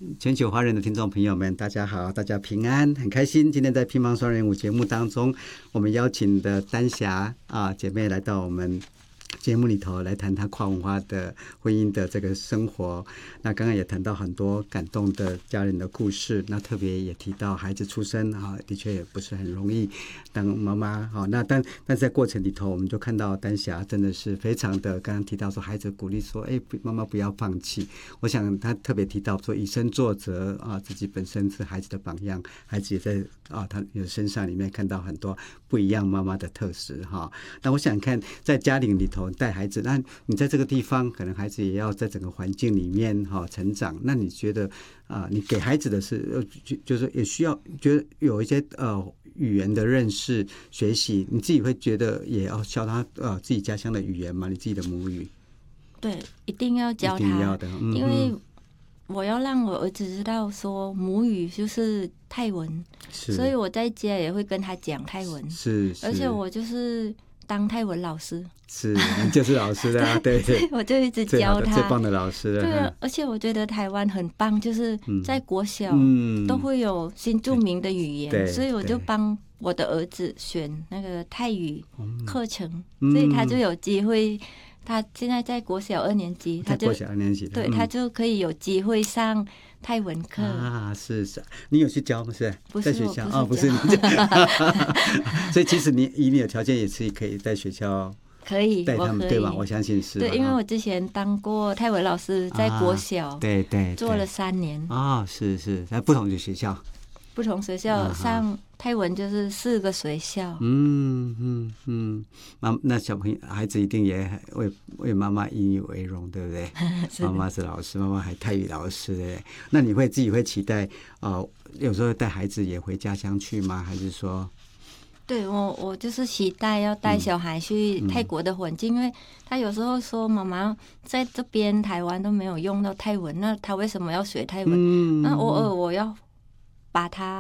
全球华人的听众朋友们，大家好，大家平安，很开心。今天在乒乓双人舞节目当中，我们邀请的丹霞姐妹来到我们节目里头来谈她跨文化的婚姻的这个生活。那刚刚也谈到很多感动的家人的故事，那特别也提到孩子出生的确也不是很容易当妈妈。那但是在过程里头，我们就看到丹霞真的是非常的，刚刚提到说孩子鼓励说妈妈不要放弃。我想他特别提到说以身作则自己本身是孩子的榜样，孩子也在他的身上里面看到很多不一样妈妈的特质那我想看在家庭里头带孩子，那你在这个地方可能孩子也要在整个环境里面成长，那你觉得你给孩子的是就是也需要觉得有一些语言的认识学习，你自己会觉得也要教他自己家乡的语言吗？你自己的母语？ 对，一定要教他， 一定要的因为我要让我儿子知道说母语就是泰文，所以我在家也会跟他讲泰文， 是而且我就是当泰文老师， 是你就是老师的对对， 我就一直教他最棒的老师了。 对而且我觉得台湾很棒，就是在国小都会有新著名的语言，所以我就帮我的儿子选那个泰语课程，所以他就有机会。他现在在国小2年级，他就国小2年级， 对他就可以有机会上泰文课是你有去教吗？ 不是在学校不是你所以其实你以你的条件也是可以在学校可以带他们，对吧？我相信是。 对，因为我之前当过泰文老师，在国小对做了3年是在不同的学校。 不同学校上泰文就是4个学校。 那小朋友孩子一定也为妈妈引以为荣，对不对？妈妈是老师，妈妈还泰语老师，对不对？那你自己会期待有时候带孩子也回家乡去吗？还是说？ 对，我就是期待要带小孩去泰国的环境，因为他有时候说妈妈在这边台湾都没有用到泰文，那他为什么要学泰文？那偶尔我要把他